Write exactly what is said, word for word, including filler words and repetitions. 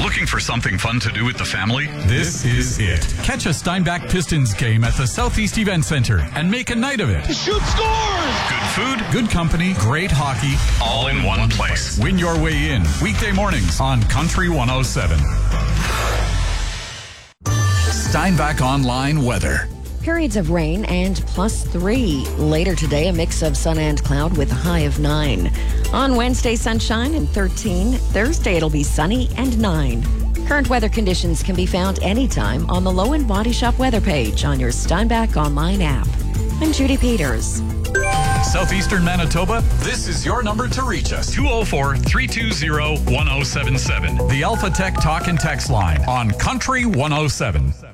Looking for something fun to do with the family? This is it. Catch a Steinbach Pistons game at the Southeast Event Center and make a night of it. Shoot scores! Good food, good company, great hockey, all in one place. Win your way in weekday mornings on Country one oh seven. Steinbach Online weather. Periods of rain and plus three. Later today, a mix of sun and cloud with a high of nine. On Wednesday, sunshine and thirteen. Thursday, it'll be sunny and nine. Current weather conditions can be found anytime on the Low End Body Shop weather page on your Steinbach Online app. I'm Judy Peters. Southeastern Manitoba, this is your number to reach us. two oh four, three two zero, one oh seven seven. The Alpha Tech Talk and Text line on Country one oh seven.